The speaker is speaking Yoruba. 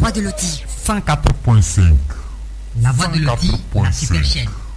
voix de Loti. 104.5. La voix de Loti, la super chaîne.